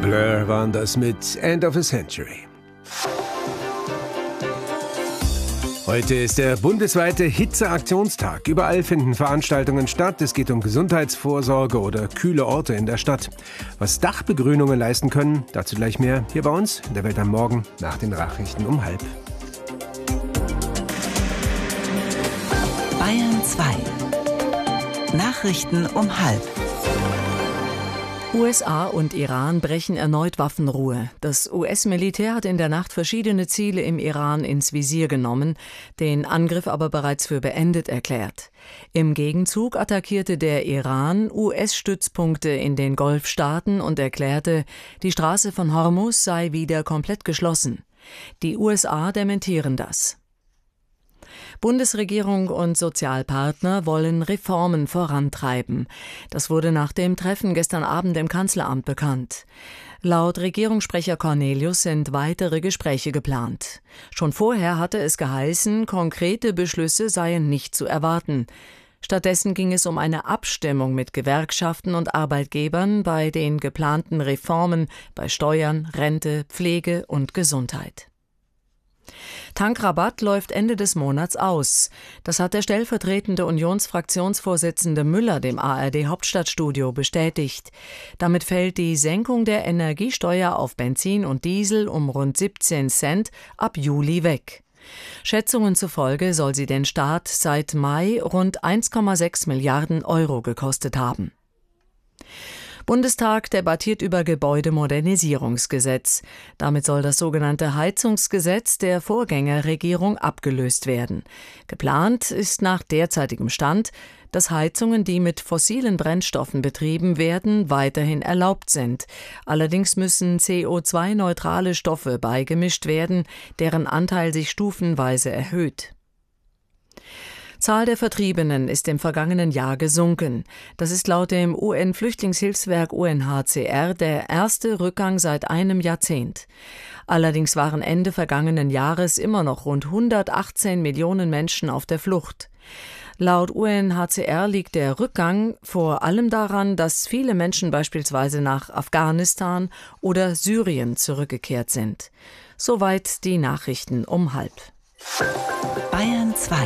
Blur waren das mit End of a Century. Heute ist der bundesweite Hitzeaktionstag. Überall finden Veranstaltungen statt. Es geht um Gesundheitsvorsorge oder kühle Orte in der Stadt. Was Dachbegrünungen leisten können, dazu gleich mehr hier bei uns in der Welt am Morgen nach den Nachrichten um 12:30. Bayern 2. Nachrichten um 12:30. USA und Iran brechen erneut Waffenruhe. Das US-Militär hat in der Nacht verschiedene Ziele im Iran ins Visier genommen, den Angriff aber bereits für beendet erklärt. Im Gegenzug attackierte der Iran US-Stützpunkte in den Golfstaaten und erklärte, die Straße von Hormuz sei wieder komplett geschlossen. Die USA dementieren das. Bundesregierung und Sozialpartner wollen Reformen vorantreiben. Das wurde nach dem Treffen gestern Abend im Kanzleramt bekannt. Laut Regierungssprecher Cornelius sind weitere Gespräche geplant. Schon vorher hatte es geheißen, konkrete Beschlüsse seien nicht zu erwarten. Stattdessen ging es um eine Abstimmung mit Gewerkschaften und Arbeitgebern bei den geplanten Reformen bei Steuern, Rente, Pflege und Gesundheit. Tankrabatt läuft Ende des Monats aus. Das hat der stellvertretende Unionsfraktionsvorsitzende Müller dem ARD-Hauptstadtstudio bestätigt. Damit fällt die Senkung der Energiesteuer auf Benzin und Diesel um rund 17 Cent ab Juli weg. Schätzungen zufolge soll sie den Staat seit Mai rund 1,6 Milliarden Euro gekostet haben. Bundestag debattiert über Gebäudemodernisierungsgesetz. Damit soll das sogenannte Heizungsgesetz der Vorgängerregierung abgelöst werden. Geplant ist nach derzeitigem Stand, dass Heizungen, die mit fossilen Brennstoffen betrieben werden, weiterhin erlaubt sind. Allerdings müssen CO2-neutrale Stoffe beigemischt werden, deren Anteil sich stufenweise erhöht. Zahl der Vertriebenen ist im vergangenen Jahr gesunken. Das ist laut dem UN-Flüchtlingshilfswerk UNHCR der erste Rückgang seit einem Jahrzehnt. Allerdings waren Ende vergangenen Jahres immer noch rund 118 Millionen Menschen auf der Flucht. Laut UNHCR liegt der Rückgang vor allem daran, dass viele Menschen beispielsweise nach Afghanistan oder Syrien zurückgekehrt sind. Soweit die Nachrichten um 12:30. Bayern 2.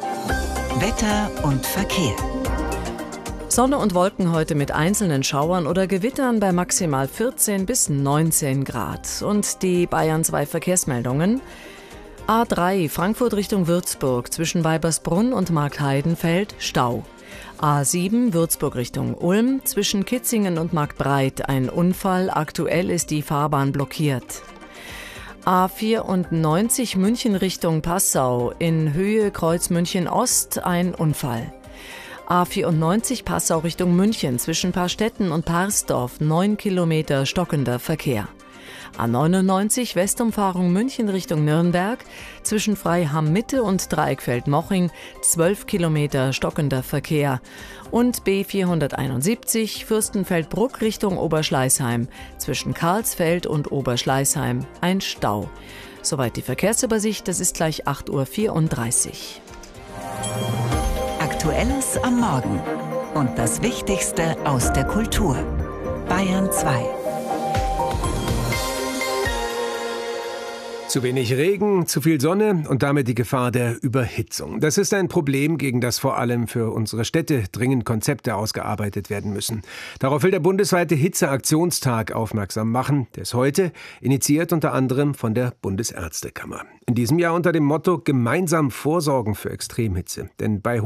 Wetter und Verkehr. Sonne und Wolken heute mit einzelnen Schauern oder Gewittern bei maximal 14 bis 19 Grad. Und die Bayern 2 Verkehrsmeldungen. A3 Frankfurt Richtung Würzburg zwischen Weibersbrunn und Marktheidenfeld Stau. A7 Würzburg Richtung Ulm zwischen Kitzingen und Marktbreit ein Unfall. Aktuell ist die Fahrbahn blockiert. A94 München Richtung Passau, in Höhe Kreuz München Ost ein Unfall. A94 Passau Richtung München, zwischen Paarstetten und Parsdorf 9 Kilometer stockender Verkehr. A99 Westumfahrung München Richtung Nürnberg, zwischen Freiham-Mitte und Dreieckfeld-Moching 12 Kilometer stockender Verkehr. Und B471 Fürstenfeldbruck Richtung Oberschleißheim, zwischen Karlsfeld und Oberschleißheim ein Stau. Soweit die Verkehrsübersicht, das ist gleich 8:34 Uhr. Aktuelles am Morgen und das Wichtigste aus der Kultur. Bayern 2. Zu wenig Regen, zu viel Sonne und damit die Gefahr der Überhitzung. Das ist ein Problem, gegen das vor allem für unsere Städte dringend Konzepte ausgearbeitet werden müssen. Darauf will der bundesweite Hitzeaktionstag aufmerksam machen. Der ist heute initiiert unter anderem von der Bundesärztekammer. In diesem Jahr unter dem Motto Gemeinsam vorsorgen für Extremhitze. Denn bei